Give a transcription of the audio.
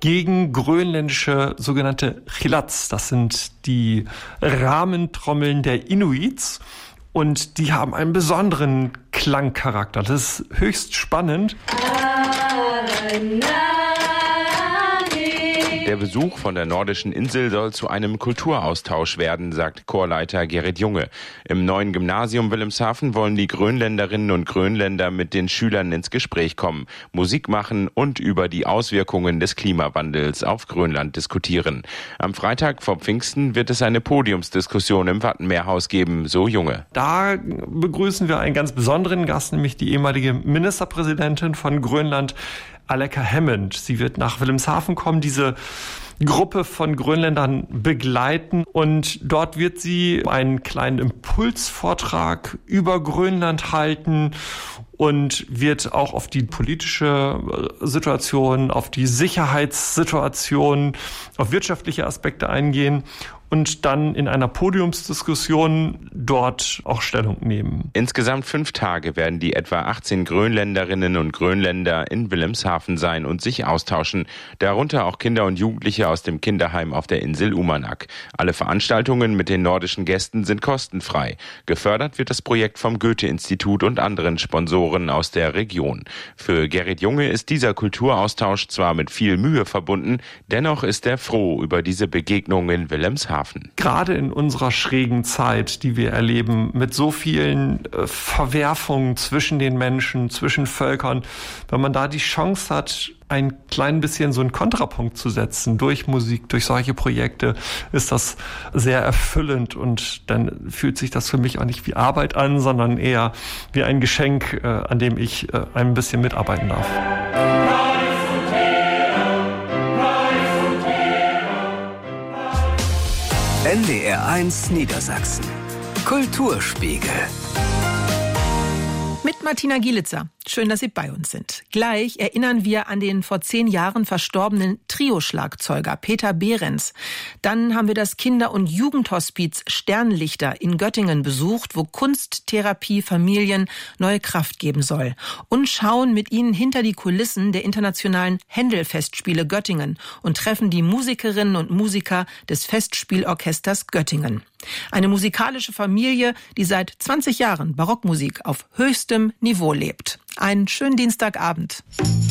gegen grönländische sogenannte Chilats. Das sind die Rahmentrommeln der Inuits. Und die haben einen besonderen Klangcharakter. Das ist höchst spannend. Der Besuch von der nordischen Insel soll zu einem Kulturaustausch werden, sagt Chorleiter Gerrit Junge. Im neuen Gymnasium Wilhelmshaven wollen die Grönländerinnen und Grönländer mit den Schülern ins Gespräch kommen, Musik machen und über die Auswirkungen des Klimawandels auf Grönland diskutieren. Am Freitag vor Pfingsten wird es eine Podiumsdiskussion im Wattenmeerhaus geben, so Junge. Da begrüßen wir einen ganz besonderen Gast, nämlich die ehemalige Ministerpräsidentin von Grönland, Aleqa Hammond. Sie wird nach Wilhelmshaven kommen, diese Gruppe von Grönländern begleiten und dort wird sie einen kleinen Impulsvortrag über Grönland halten und wird auch auf die politische Situation, auf die Sicherheitssituation, auf wirtschaftliche Aspekte eingehen und dann in einer Podiumsdiskussion dort auch Stellung nehmen. Insgesamt 5 Tage werden die etwa 18 Grönländerinnen und Grönländer in Wilhelmshaven sein und sich austauschen, darunter auch Kinder und Jugendliche aus dem Kinderheim auf der Insel Uummannaq. Alle Veranstaltungen mit den nordischen Gästen sind kostenfrei. Gefördert wird das Projekt vom Goethe-Institut und anderen Sponsoren aus der Region. Für Gerrit Junge ist dieser Kulturaustausch zwar mit viel Mühe verbunden, dennoch ist er froh über diese Begegnung in Wilhelmshaven. Gerade in unserer schrägen Zeit, die wir erleben, mit so vielen Verwerfungen zwischen den Menschen, zwischen Völkern, wenn man da die Chance hat, ein klein bisschen so einen Kontrapunkt zu setzen durch Musik, durch solche Projekte, ist das sehr erfüllend und dann fühlt sich das für mich auch nicht wie Arbeit an, sondern eher wie ein Geschenk, an dem ich ein bisschen mitarbeiten darf. NDR1 Niedersachsen. Kulturspiegel. Mit Martina Gielitzer. Schön, dass Sie bei uns sind. Gleich erinnern wir an den vor 10 Jahren verstorbenen Trio-Schlagzeuger Peter Behrens. Dann haben wir das Kinder- und Jugendhospiz Sternlichter in Göttingen besucht, wo Kunsttherapie Familien neue Kraft geben soll. Und schauen mit ihnen hinter die Kulissen der internationalen Händel-Festspiele Göttingen und treffen die Musikerinnen und Musiker des Festspielorchesters Göttingen. Eine musikalische Familie, die seit 20 Jahren Barockmusik auf höchstem Niveau lebt. Einen schönen Dienstagabend.